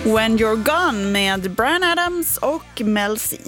When You're Gone med Bryan Adams och Mel C.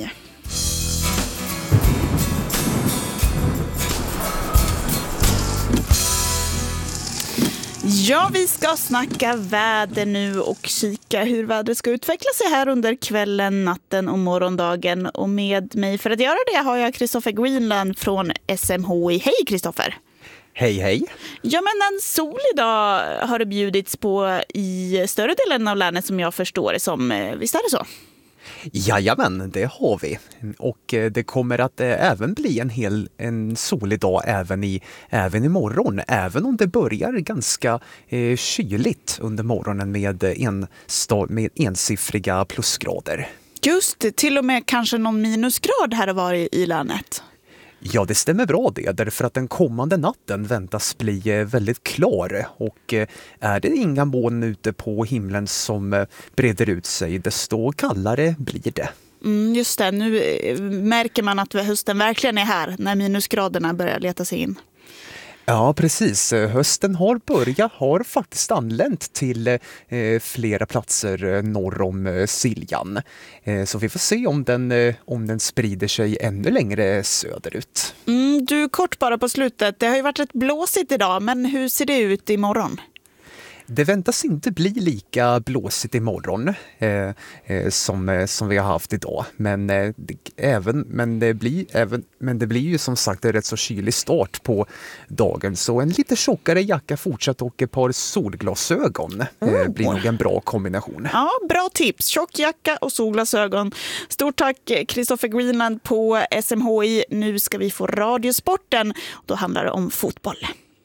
Ja, vi ska snacka väder nu och kika hur vädret ska utveckla sig här under kvällen, natten och morgondagen. Och med mig för att göra det har jag Christopher Greenland från SMHI. Hej Christopher! Hej, hej. Ja, men en solig dag har det bjudits på i större delen av länet som jag förstår det som. Visst är det så? Jajamän, det har vi. Och det kommer att även bli en solig dag även imorgon. Även om det börjar ganska kyligt under morgonen med ensiffriga plusgrader. Just det, till och med kanske någon minusgrad här var i länet. Ja, det stämmer bra det, därför att den kommande natten väntas bli väldigt klar och är det inga moln ute på himlen som breder ut sig, desto kallare blir det. Just det, nu märker man att hösten verkligen är här när minusgraderna börjar leta sig in. Ja, precis. Hösten har faktiskt anlänt till flera platser norr om Siljan. Så vi får se om den sprider sig ännu längre söderut. Du, kort bara på slutet. Det har ju varit rätt blåsigt idag, men hur ser det ut imorgon? Det väntas inte bli lika blåsigt imorgon som vi har haft idag. Men det blir ju som sagt en rätt så kylig start på dagen. Så en lite tjockare jacka fortsatt och ett par solglasögon blir nog en bra kombination. Ja, bra tips. Tjock jacka och solglasögon. Stort tack Christopher Greenland på SMHI. Nu ska vi få radiosporten. Då handlar det om fotboll.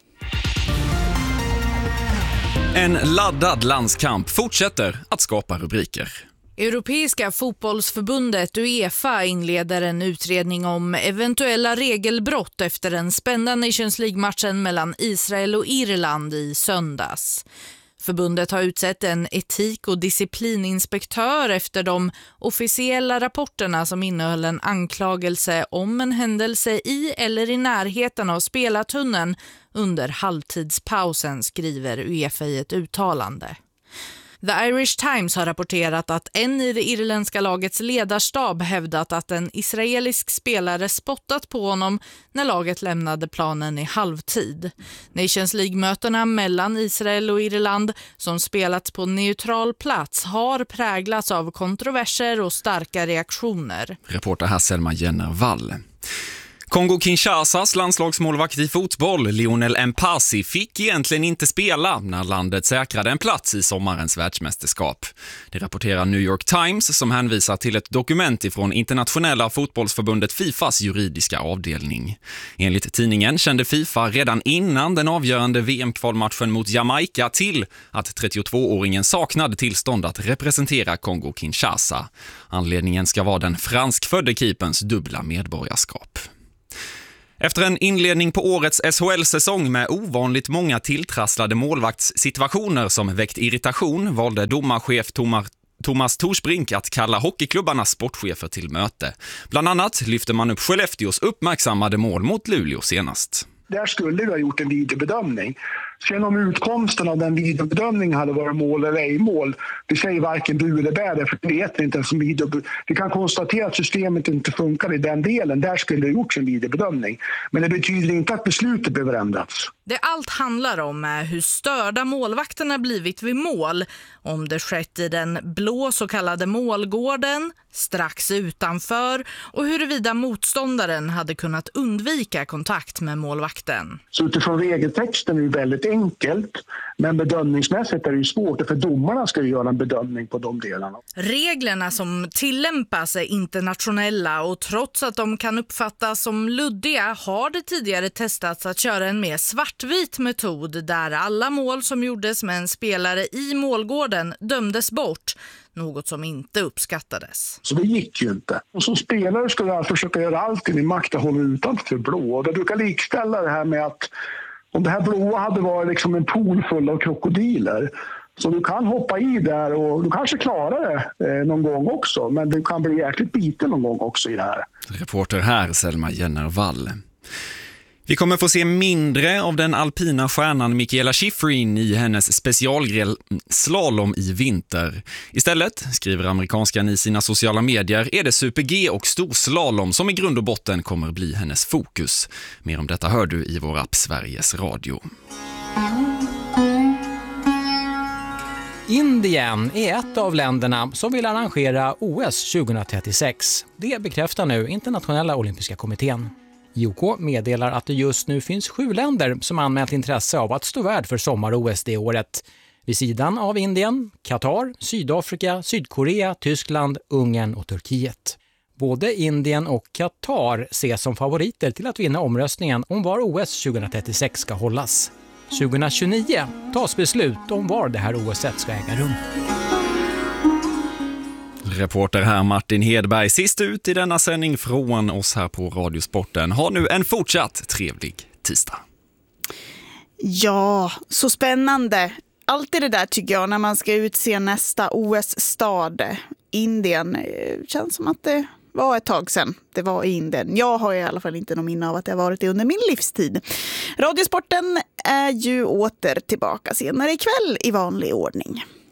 En laddad landskamp fortsätter att skapa rubriker. Europeiska fotbollsförbundet UEFA inleder en utredning om eventuella regelbrott efter den spända Nations League-matchen mellan Israel och Irland i söndags. Förbundet har utsett en etik- och disciplininspektör efter de officiella rapporterna som innehöll en anklagelse om en händelse i eller i närheten av spelartunneln under halvtidspausen, skriver UEFA i ett uttalande. The Irish Times har rapporterat att en i det irländska lagets ledarstab hävdat att en israelisk spelare spottat på honom när laget lämnade planen i halvtid. Nations League-mötena mellan Israel och Irland, som spelats på neutral plats, har präglats av kontroverser och starka reaktioner. Reporter här Selma Jenner-Wall. Kongo-Kinshasas landslagsmålvakt i fotboll, Lionel Mpasi, fick egentligen inte spela när landet säkrade en plats i sommarens världsmästerskap. Det rapporterar New York Times som hänvisar till ett dokument ifrån internationella fotbollsförbundet FIFAs juridiska avdelning. Enligt tidningen kände FIFA redan innan den avgörande VM-kvalmatchen mot Jamaica till att 32-åringen saknade tillstånd att representera Kongo-Kinshasa. Anledningen ska vara den franskfödde keeperns dubbla medborgarskap. Efter en inledning på årets SHL-säsong med ovanligt många tilltrasslade målvaktssituationer som väckt irritation valde domarchef Thomas Torsbrink att kalla hockeyklubbarnas sportchefer till möte. Bland annat lyfter man upp Skellefteås uppmärksammade mål mot Luleå senast. Där skulle vi ha gjort en videobedömning. Sen om utkomsten av den videobedömningen hade varit mål eller ej mål, det säger varken du eller bär, för det vet inte ens som vi kan konstatera att systemet inte funkar i den delen. Där skulle det gjorts en videobedömning. Men det betyder inte att beslutet behöver ändras. Det allt handlar om är hur störda målvakterna blivit vid mål. Om det skett i den blå så kallade målgården, strax utanför, och huruvida motståndaren hade kunnat undvika kontakt med målvakten. Så utifrån regeltexten är det väldigt enkelt, men bedömningsmässigt är det ju svårt, för domarna ska ju göra en bedömning på de delarna. Reglerna som tillämpas är internationella och trots att de kan uppfattas som luddiga har det tidigare testats att köra en mer svartvit metod där alla mål som gjordes med en spelare i målgården dömdes bort. Något som inte uppskattades. Så det gick ju inte. Och som spelare ska jag försöka göra allt i min makt att hålla utanför blå. Och det brukar likställa det här med att om det här blåa hade varit liksom en pool full av krokodiler. Så du kan hoppa i där och du kanske klarar det någon gång också. Men du kan bli jäkligt biten någon gång också i det här. Reporter här Selma Jenner-Wall. Vi kommer få se mindre av den alpina stjärnan Mikaela Shiffrin i hennes specialgren slalom i vinter. Istället, skriver amerikanskan i sina sociala medier, är det super-G och storslalom som i grund och botten kommer bli hennes fokus. Mer om detta hör du i vår app Sveriges Radio. Indien är ett av länderna som vill arrangera OS 2036. Det bekräftar nu Internationella olympiska kommittén. IOK meddelar att det just nu finns 7 länder som anmält intresse av att stå värd för sommar-OS det året. Vid sidan av Indien, Qatar, Sydafrika, Sydkorea, Tyskland, Ungern och Turkiet. Både Indien och Qatar ses som favoriter till att vinna omröstningen om var OS 2036 ska hållas. 2029 tas beslut om var det här OS-et ska äga rum. Reporter här Martin Hedberg, sist ut i denna sändning från oss här på Radiosporten. Ha nu en fortsatt trevlig tisdag. Ja, så spännande. Alltid det där tycker jag när man ska utse nästa OS-stad. Indien, känns som att det var ett tag sedan det var i Indien. Jag har i alla fall inte någon minne av att det har varit det under min livstid. Radiosporten är ju åter tillbaka senare ikväll i vanlig ordning.